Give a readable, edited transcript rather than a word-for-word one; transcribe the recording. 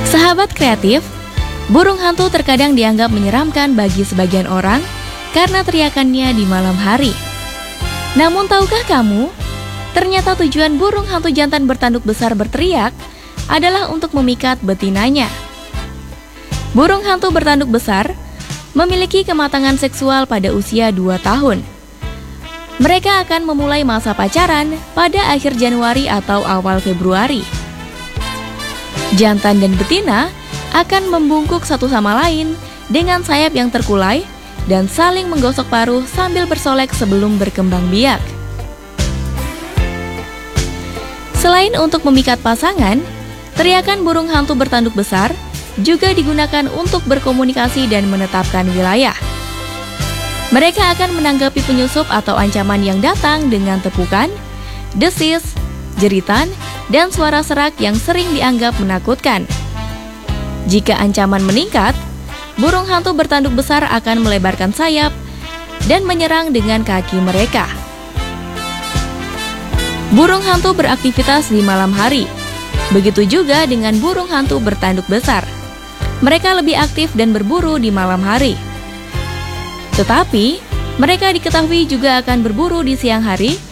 Sahabat kreatif, burung hantu terkadang dianggap menyeramkan bagi sebagian orang karena teriakannya di malam hari. Namun tahukah kamu, ternyata tujuan burung hantu jantan bertanduk besar berteriak adalah untuk memikat betinanya. Burung hantu bertanduk besar memiliki kematangan seksual pada usia 2 tahun. Mereka akan memulai masa pacaran pada akhir Januari atau awal Februari. Jantan dan betina akan membungkuk satu sama lain dengan sayap yang terkulai dan saling menggosok paruh sambil bersolek sebelum berkembang biak. Selain untuk memikat pasangan, teriakan burung hantu bertanduk besar juga digunakan untuk berkomunikasi dan menetapkan wilayah. Mereka akan menanggapi penyusup atau ancaman yang datang dengan tepukan, desis, jeritan, dan suara serak yang sering dianggap menakutkan. Jika ancaman meningkat, burung hantu bertanduk besar akan melebarkan sayap dan menyerang dengan kaki mereka. Burung hantu beraktivitas di malam hari. Begitu juga dengan burung hantu bertanduk besar. Mereka lebih aktif dan berburu di malam hari. Tetapi, mereka diketahui juga akan berburu di siang hari